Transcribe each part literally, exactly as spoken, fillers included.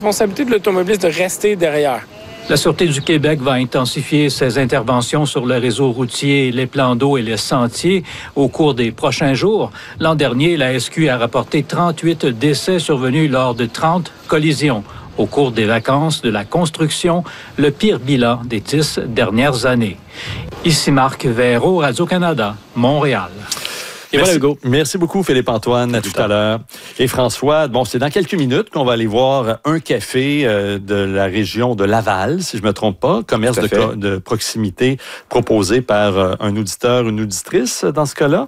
Responsabilité de l'automobiliste de rester derrière. La Sûreté du Québec va intensifier ses interventions sur le réseau routier, les plans d'eau et les sentiers au cours des prochains jours. L'an dernier, la S Q a rapporté trente-huit décès survenus lors de trente collisions. Au cours des vacances de la construction, le pire bilan des dix dernières années. Ici Marc Véro, Radio-Canada, Montréal. Et merci, voilà, Hugo. Merci beaucoup, Philippe-Antoine. À tout, tout à l'heure. Et François, bon, c'est dans quelques minutes qu'on va aller voir un café euh, de la région de Laval, si je ne me trompe pas, commerce de, co- de proximité proposé par euh, un auditeur, une auditrice dans ce cas-là.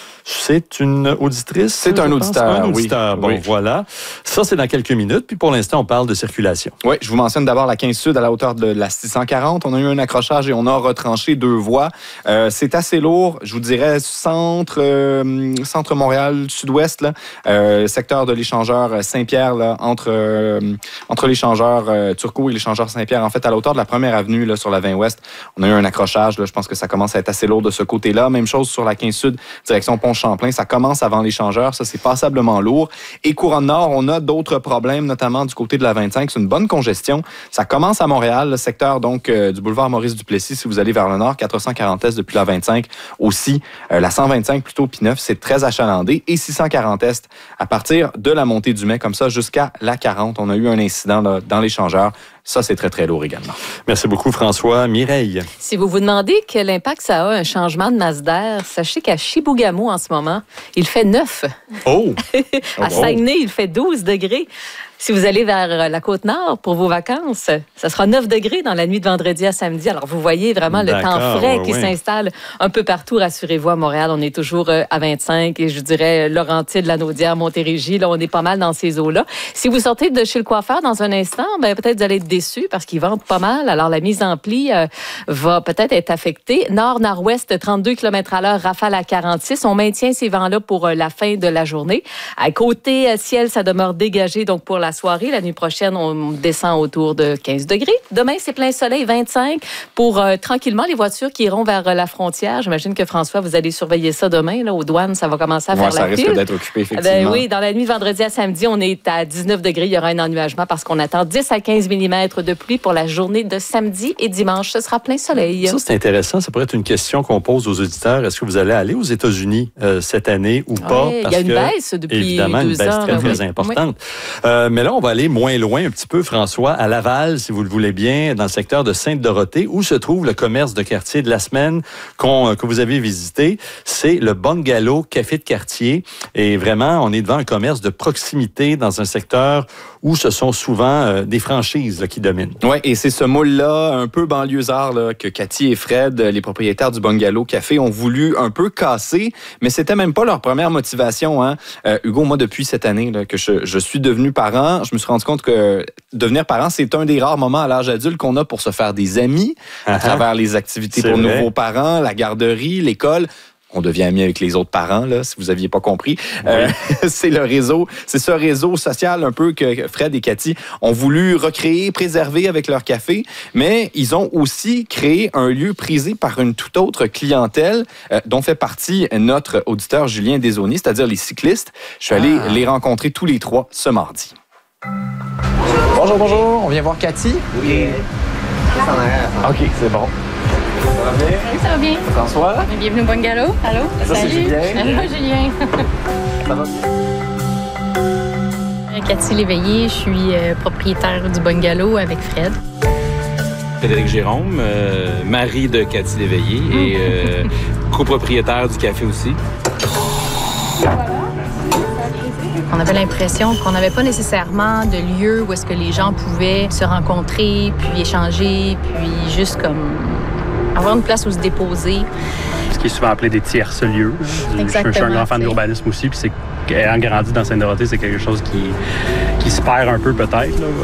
C'est une auditrice? C'est un auditeur, Un auditeur, oui. bon, oui. voilà. Ça, c'est dans quelques minutes. Puis pour l'instant, on parle de circulation. Oui, je vous mentionne d'abord la quinze Sud à la hauteur de la six cent quarante. On a eu un accrochage et on a retranché deux voies. Euh, c'est assez lourd. Je vous dirais centre, euh, centre Montréal, sud-ouest, là, euh, secteur de l'échangeur Saint-Pierre, là, entre, euh, entre l'échangeur euh, Turcot et l'échangeur Saint-Pierre. En fait, à la hauteur de la première avenue, là, sur la vingt ouest, on a eu un accrochage. Là, je pense que ça commence à être assez lourd de ce côté-là. Même chose sur la quinze Sud, direction Pont Champlain, ça commence avant l'échangeur, ça c'est passablement lourd. Et Couronne Nord, on a d'autres problèmes, notamment du côté de la vingt-cinq, c'est une bonne congestion. Ça commence à Montréal, le secteur donc euh, du boulevard Maurice-Duplessis, si vous allez vers le nord, quatre cent quarante Est depuis la vingt-cinq. Aussi, euh, la cent vingt-cinq plutôt P neuf, c'est très achalandé. Et six cent quarante Est, à partir de la montée du Mai, comme ça, jusqu'à la quarante, on a eu un incident là, dans l'échangeur. Ça, c'est très, très lourd également. Merci beaucoup, François. Mireille. Si vous vous demandez quel impact ça a, un changement de masse d'air, sachez qu'à Chibougamau, en ce moment, il fait neuf. Oh! À Saguenay, il fait douze degrés. Si vous allez vers la Côte-Nord pour vos vacances, ça sera neuf degrés dans la nuit de vendredi à samedi. Alors, vous voyez vraiment le D'accord, temps frais ouais, qui ouais. s'installe un peu partout. Rassurez-vous, à Montréal, on est toujours à vingt-cinq et je dirais Laurentides, Lanaudière, Montérégie. Là, on est pas mal dans ces eaux-là. Si vous sortez de chez le coiffeur dans un instant, ben, peut-être vous allez être déçus parce qu'ils vendent pas mal. Alors, la mise en pli euh, va peut-être être affectée. Nord-nord-ouest, trente-deux kilomètres à l'heure, rafale à quarante-six. On maintient ces vents-là pour euh, la fin de la journée. À côté euh, ciel, ça demeure dégagé donc pour la soirée. La nuit prochaine, on descend autour de quinze degrés. Demain, c'est plein soleil, vingt-cinq pour euh, tranquillement les voitures qui iront vers euh, la frontière. J'imagine que François, vous allez surveiller ça demain. Là, aux douanes, ça va commencer à ouais, faire ça la risque file. d'être occupé, effectivement. Ben oui, dans la nuit de vendredi à samedi, on est à dix-neuf degrés. Il y aura un ennuagement parce qu'on attend dix à quinze millimètres de pluie pour la journée de samedi et dimanche. Ce sera plein soleil. Ça, c'est intéressant. Ça pourrait être une question qu'on pose aux auditeurs. Est-ce que vous allez aller aux États-Unis euh, cette année ou pas? Ouais, Parce il y a une que, baisse depuis évidemment, deux une baisse ans. très, très Oui. importante. Oui. Euh, mais là, on va aller moins loin un petit peu, François, à Laval, si vous le voulez bien, dans le secteur de Sainte-Dorothée, où se trouve le commerce de quartier de la semaine qu'on, que vous avez visité. C'est le Bungalow Café de quartier. Et vraiment, on est devant un commerce de proximité dans un secteur où ce sont souvent euh, des franchises là, qui dominent. Oui, et c'est ce moule-là, un peu banlieusard, là, que Cathy et Fred, les propriétaires du Bungalow Café, ont voulu un peu casser, mais c'était même pas leur première motivation. Hein. Euh, Hugo, moi, depuis cette année là, que je, je suis devenu parent, je me suis rendu compte que devenir parent, c'est un des rares moments à l'âge adulte qu'on a pour se faire des amis à travers les activités C'est pour vrai. nouveaux parents, la garderie, l'école. On devient amis avec les autres parents, là, si vous aviez pas compris. Oui. Euh, c'est le réseau, c'est ce réseau social un peu que Fred et Cathy ont voulu recréer, préserver avec leur café, mais ils ont aussi créé un lieu prisé par une toute autre clientèle euh, dont fait partie notre auditeur Julien Desaulniers, c'est-à-dire les cyclistes. Je suis allé ah. les rencontrer tous les trois ce mardi. Bonjour, bonjour. On vient voir Cathy? Oui. OK, c'est bon. Ça va bien? Oui, ça va bien. François? Bienvenue au Bungalow. Allô? Ça, Salut. c'est Julien. Allô, Julien. Ça va bien? Cathy Léveillé, je suis euh, propriétaire du Bungalow avec Fred. Frédéric Jérôme, euh, mari de Cathy Léveillé et euh, copropriétaire du café aussi. On avait l'impression qu'on n'avait pas nécessairement de lieu où est-ce que les gens pouvaient se rencontrer, puis échanger, puis juste comme avoir une place où se déposer. Ce qui est souvent appelé des tierces lieux. Exactement. Je suis un grand fan d'urbanisme aussi, puis c'est, ayant grandi dans Sainte-Dorothée, c'est quelque chose qui, qui se perd un peu peut-être. Là.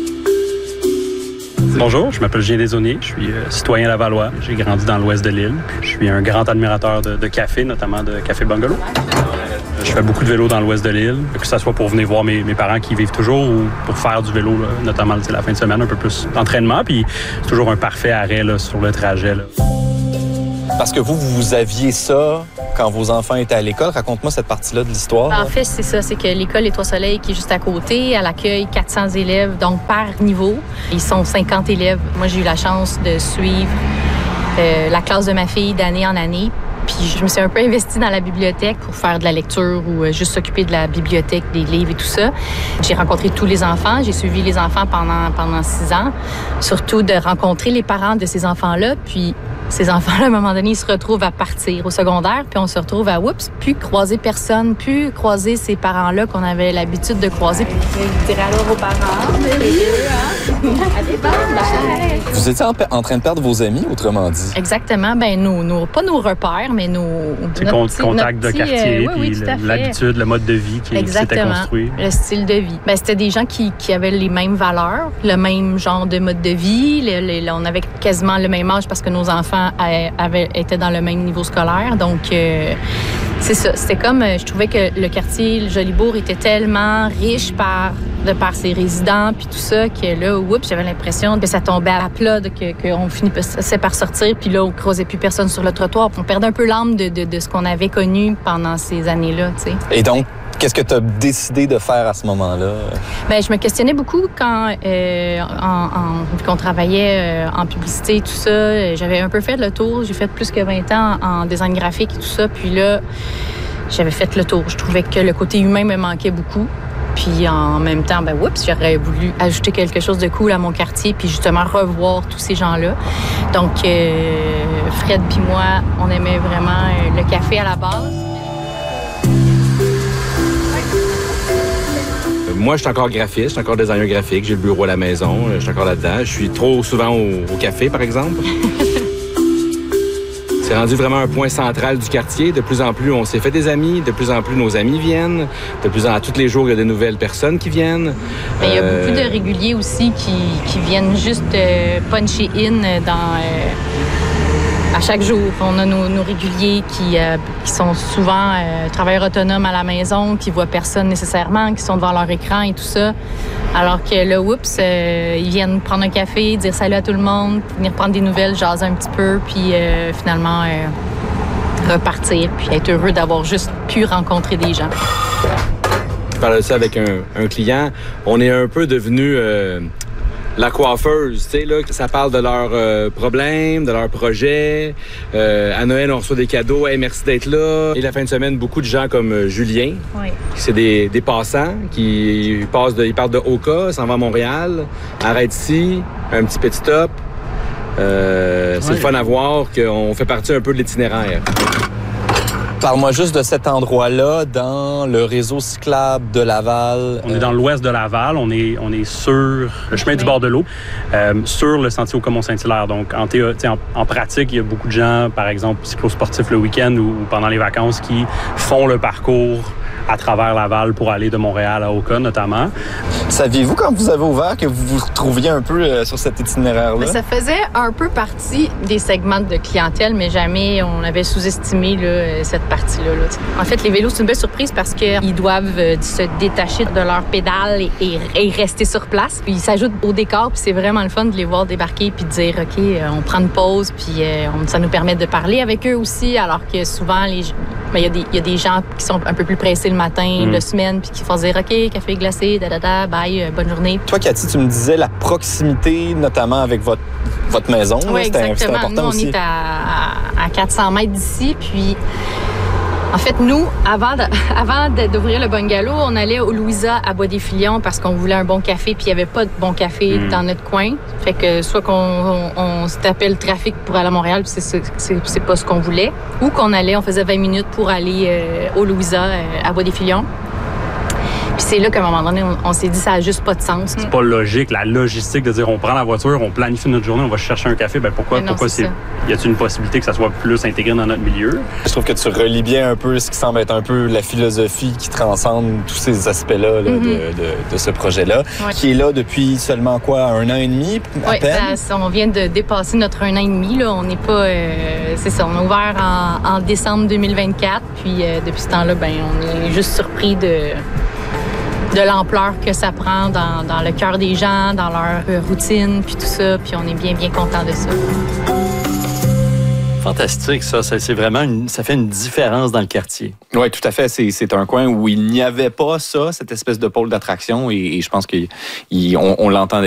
Bonjour, je m'appelle Julien Desaulniers, je suis euh, citoyen lavallois. J'ai grandi dans l'ouest de l'île. Je suis un grand admirateur de, de café, notamment de Café Bungalow. Je fais beaucoup de vélo dans l'ouest de l'île, que ce soit pour venir voir mes, mes parents qui y vivent toujours ou pour faire du vélo, là, notamment la fin de semaine, un peu plus d'entraînement. Puis c'est toujours un parfait arrêt là, sur le trajet. Là. Parce que vous, vous aviez ça quand vos enfants étaient à l'école. Raconte-moi cette partie-là de l'histoire. En fait, c'est ça. C'est que l'école Les Trois-Soleils, qui est juste à côté, elle accueille quatre cents élèves, donc par niveau. Ils sont cinquante élèves. Moi, j'ai eu la chance de suivre euh, la classe de ma fille d'année en année. Puis je me suis un peu investie dans la bibliothèque pour faire de la lecture ou euh, juste s'occuper de la bibliothèque, des livres et tout ça. J'ai rencontré tous les enfants. J'ai suivi les enfants pendant, pendant six ans. Surtout de rencontrer les parents de ces enfants-là. Puis ces enfants-là, à un moment donné, ils se retrouvent à partir au secondaire. Puis on se retrouve à, oups, plus croiser personne, plus croiser ces parents-là qu'on avait l'habitude de croiser. Puis je dirais alors aux parents, allez, bye! Vous étiez en, en train de perdre vos amis, autrement dit. Exactement. Ben nos, nos, pas nos repères, mais nos... C'est con, contact de quartier, euh, oui, puis oui, l'habitude, le mode de vie qui, qui s'était construit. Le style de vie. Ben, c'était des gens qui, qui avaient les mêmes valeurs, le même genre de mode de vie. Le, le, on avait quasiment le même âge parce que nos enfants avaient, étaient dans le même niveau scolaire. Donc, euh, c'est ça. C'était comme... Je trouvais que le quartier le Jolibourg était tellement riche par, de par ses résidents puis tout ça que là, oups, j'avais l'impression que ça tombait à plat, que, qu'on finissait par sortir puis là, on ne croisait plus personne sur le trottoir. On perdait un peu l'âme de, de, de ce qu'on avait connu pendant ces années-là, tu sais. Et donc, qu'est-ce que tu as décidé de faire à ce moment-là? Bien, je me questionnais beaucoup quand euh, en, en, qu'on travaillait euh, en publicité et tout ça. J'avais un peu fait le tour. J'ai fait plus que vingt ans en design graphique et tout ça. Puis là, j'avais fait le tour. Je trouvais que le côté humain me manquait beaucoup. Puis en même temps, ben oups, j'aurais voulu ajouter quelque chose de cool à mon quartier puis justement revoir tous ces gens-là. Donc, euh, Fred puis moi, on aimait vraiment euh, le café à la base. Moi, je suis encore graphiste, je suis encore designer graphique, j'ai le bureau à la maison, je suis encore là-dedans. Je suis trop souvent au, au café, par exemple. C'est rendu vraiment un point central du quartier. De plus en plus, on s'est fait des amis. De plus en plus, nos amis viennent. De plus en plus, tous les jours, il y a de nouvelles personnes qui viennent. Mais il y a euh... beaucoup de réguliers aussi qui, qui viennent juste euh, puncher in dans... Euh... À chaque jour, on a nos, nos réguliers qui, euh, qui sont souvent euh, travailleurs autonomes à la maison, qui voient personne nécessairement, qui sont devant leur écran et tout ça. Alors que là, oups, euh, ils viennent prendre un café, dire salut à tout le monde, venir prendre des nouvelles, jaser un petit peu, puis euh, finalement euh, repartir, puis être heureux d'avoir juste pu rencontrer des gens. Je parlais de ça avec un, un client. On est un peu devenu... Euh... La coiffeuse, tu sais, là, ça parle de leurs euh, problèmes, de leurs projets. Euh, à Noël, on reçoit des cadeaux. Hey, merci d'être là. Et la fin de semaine, beaucoup de gens comme euh, Julien. Oui. C'est des, des passants qui passent de, ils partent de Oka, s'en vont à Montréal, arrêtent ici, un petit petit stop. Euh, c'est oui. Le fun à voir qu'on fait partie un peu de l'itinéraire. Parle-moi juste de cet endroit-là dans le réseau cyclable de Laval. On est dans l'ouest de Laval. On est, on est sur le chemin du bord de l'eau, euh, sur le sentier au Comont-Saint-Hilaire. Donc, en, théo, en, en pratique, il y a beaucoup de gens, par exemple, cyclosportifs le week-end ou, ou pendant les vacances, qui font le parcours à travers Laval pour aller de Montréal à Oka, notamment. Saviez-vous, quand vous avez ouvert, que vous vous retrouviez un peu euh, sur cet itinéraire-là? Mais ça faisait un peu partie des segments de clientèle, mais jamais on avait sous-estimé là, cette partie-là. Là. En fait, les vélos, c'est une belle surprise parce qu'ils doivent euh, se détacher de leurs pédales et, et, et rester sur place. Puis ils s'ajoutent au décor, puis c'est vraiment le fun de les voir débarquer puis de dire, OK, euh, on prend une pause, puis euh, on, ça nous permet de parler avec eux aussi, alors que souvent, il ben, y, y a des gens qui sont un peu plus pressés le matin, mmh. de semaine, puis qui font dire, OK, café glacé, da da da, bye, euh, bonne journée. Toi, Cathy, tu me disais la proximité, notamment avec votre, votre maison. Oui, c'était, exactement. c'était important nous, on aussi. est à, à quatre cents mètres d'ici, puis en fait, nous, avant, de, avant de, d'ouvrir le bungalow, on allait au Louisa à Bois-des-Filions parce qu'on voulait un bon café, puis il n'y avait pas de bon café mmh. dans notre coin. Fait que soit qu'on on, on se tapait le trafic pour aller à Montréal, puis c'est, c'est, c'est pas ce qu'on voulait, ou qu'on allait, on faisait vingt minutes pour aller euh, au Louisa euh, à Bois-des-Filions. Puis c'est là qu'à un moment donné, on, on s'est dit ça n'a juste pas de sens. C'est pas logique, la logistique de dire on prend la voiture, on planifie notre journée, on va chercher un café. Ben pourquoi, non, pourquoi c'est, c'est y a-t-il une possibilité que ça soit plus intégré dans notre milieu? Je trouve que tu relis bien un peu ce qui semble être un peu la philosophie qui transcende tous ces aspects-là là, mm-hmm. de, de, de ce projet-là, ouais. qui est là depuis seulement quoi, un an et demi à oui, peine? Ça, on vient de dépasser notre un an et demi. Là. On n'est pas, euh, c'est ça, on a ouvert en, en décembre deux mille vingt-quatre. Puis euh, depuis ce temps-là, ben on est juste surpris de de l'ampleur que ça prend dans, dans le cœur des gens, dans leur routine, puis tout ça. Puis on est bien, bien content de ça. Fantastique, ça. ça c'est vraiment une, ça fait une différence dans le quartier. Oui, tout à fait. C'est, c'est un coin où il n'y avait pas ça, cette espèce de pôle d'attraction, et, et je pense qu'on on l'entendait